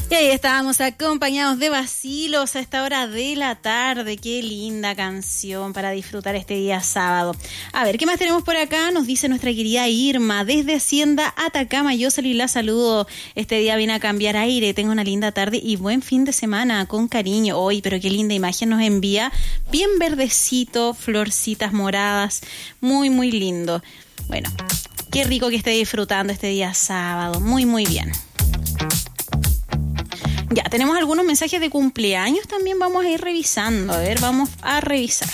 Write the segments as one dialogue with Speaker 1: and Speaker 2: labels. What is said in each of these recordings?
Speaker 1: Y ahí estábamos acompañados de Vacilos a esta hora de la tarde. Qué linda canción para disfrutar este día sábado. A ver, ¿qué más tenemos por acá? Nos dice nuestra querida Irma, desde Hacienda Atacama. Yo la saludo. Este día viene a cambiar aire. Tengo una linda tarde y buen fin de semana, con cariño. Hoy, pero qué linda imagen nos envía. Bien verdecito, florcitas moradas. Muy, muy lindo. Bueno, qué rico que esté disfrutando este día sábado. Muy, muy bien. Ya, tenemos algunos mensajes de cumpleaños también, vamos a ir revisando. A ver, vamos a revisar.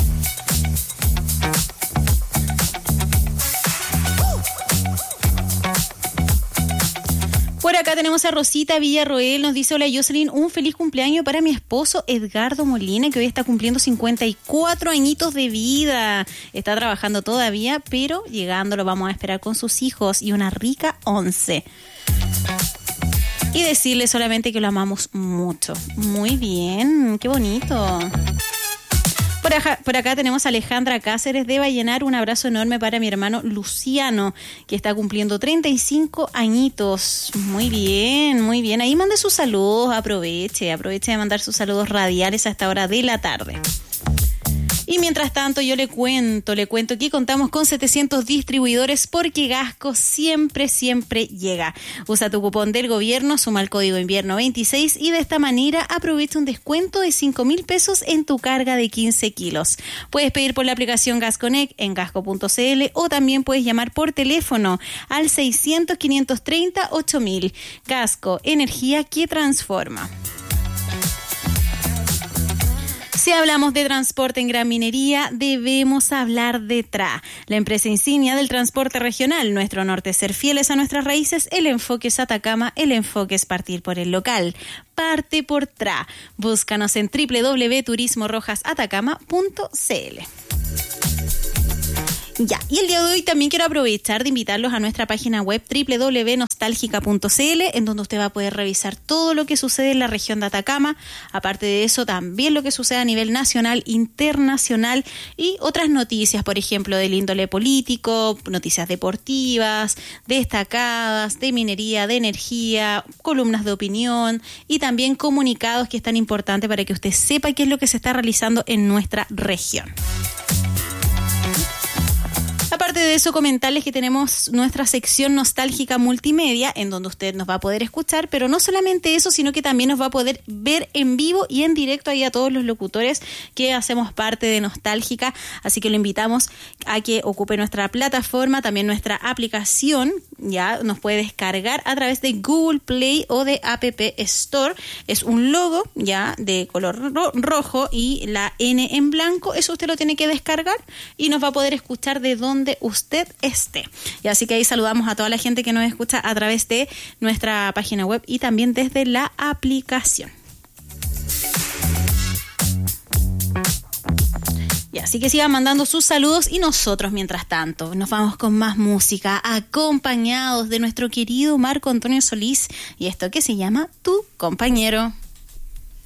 Speaker 1: Por acá tenemos a Rosita Villarroel, nos dice: hola Jocelyn, un feliz cumpleaños para mi esposo Edgardo Molina, que hoy está cumpliendo 54 añitos de vida. Está trabajando todavía, pero llegando lo vamos a esperar con sus hijos y una rica 11. Y decirle solamente que lo amamos mucho. Muy bien, qué bonito. Por acá tenemos a Alejandra Cáceres de Vallenar. Un abrazo enorme para mi hermano Luciano, que está cumpliendo 35 añitos. Muy bien, muy bien. Ahí mande sus saludos, aproveche de mandar sus saludos radiales a esta hora de la tarde. Y mientras tanto yo le cuento que contamos con 700 distribuidores porque Gasco siempre llega. Usa tu cupón del gobierno, suma el código invierno 26 y de esta manera aprovecha un descuento de 5.000 pesos en tu carga de 15 kilos. Puedes pedir por la aplicación GasConnect en gasco.cl o también puedes llamar por teléfono al 600-530-8000. Gasco, energía que transforma. Si hablamos de transporte en gran minería, debemos hablar de TRA, la empresa insignia del transporte regional. Nuestro norte es ser fieles a nuestras raíces, el enfoque es Atacama, el enfoque es partir por el local. Parte por TRA. Búscanos en www.turismorojasatacama.cl. Ya, y el día de hoy también quiero aprovechar de invitarlos a nuestra página web www.nostalgica.cl, en donde usted va a poder revisar todo lo que sucede en la región de Atacama. Aparte de eso, también lo que sucede a nivel nacional, internacional y otras noticias, por ejemplo, del índole político, noticias deportivas, destacadas, de minería, de energía, columnas de opinión y también comunicados que es tan importante para que usted sepa qué es lo que se está realizando en nuestra región. Aparte de eso, comentarles que tenemos nuestra sección nostálgica multimedia, en donde usted nos va a poder escuchar, pero no solamente eso, sino que también nos va a poder ver en vivo y en directo ahí a todos los locutores que hacemos parte de Nostálgica. Así que lo invitamos a que ocupe nuestra plataforma, también nuestra aplicación. Ya nos puede descargar a través de Google Play o de App Store. Es un logo ya de color rojo y la N en blanco. Eso usted lo tiene que descargar y nos va a poder escuchar de donde usted esté. Y así que ahí saludamos a toda la gente que nos escucha a través de nuestra página web y también desde la aplicación. Y así que sigan mandando sus saludos y nosotros, mientras tanto, nos vamos con más música, acompañados de nuestro querido Marco Antonio Solís y esto que se llama Tu Compañero.